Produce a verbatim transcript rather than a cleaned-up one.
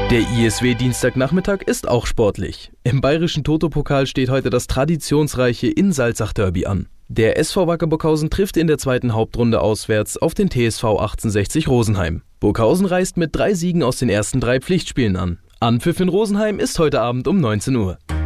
Der I S W-Dienstagnachmittag ist auch sportlich. Im bayerischen Toto-Pokal steht heute das traditionsreiche In-Salzach-Derby an. Der S V Wacker Burghausen trifft in der zweiten Hauptrunde auswärts auf den T S V achtzehnhundertsechzig Rosenheim. Burghausen reist mit drei Siegen aus den ersten drei Pflichtspielen an. Anpfiff in Rosenheim ist heute Abend um neunzehn Uhr.